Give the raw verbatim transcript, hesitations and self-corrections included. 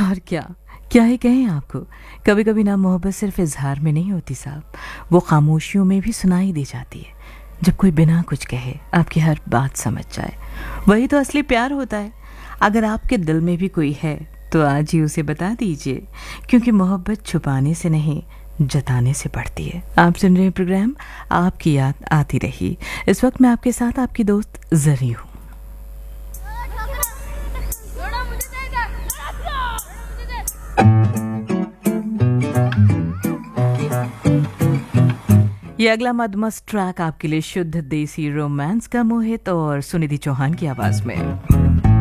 और क्या क्या ही कहें आपको। कभी कभी ना मोहब्बत सिर्फ इजहार में नहीं होती साहब, वो खामोशियों में भी सुनाई दी जाती है। जब कोई बिना कुछ कहे आपकी हर बात समझ जाए, वही तो असली प्यार होता है। अगर आपके दिल में भी कोई है तो आज ही उसे बता दीजिए, क्योंकि मोहब्बत छुपाने से नहीं जताने से बढ़ती है। आप सुन रहे हैं प्रोग्राम आपकी याद आती रही। इस वक्त मैं आपके साथ आपकी दोस्त जरी हूँ। ये अगला मदमस्त ट्रैक आपके लिए शुद्ध देसी रोमांस का मोहित और सुनिधि चौहान की आवाज में।